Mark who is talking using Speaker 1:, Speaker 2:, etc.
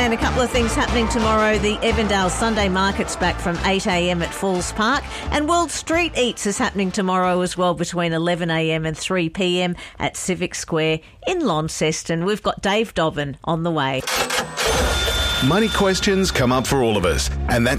Speaker 1: And a couple of things happening tomorrow. The Evandale Sunday Market's back from 8 a.m. at Falls Park. And World Street Eats is happening tomorrow as well between 11 a.m. and 3 p.m. at Civic Square in Launceston. We've got Dave Dobbin on the way.
Speaker 2: Money questions come up for all of us, and that's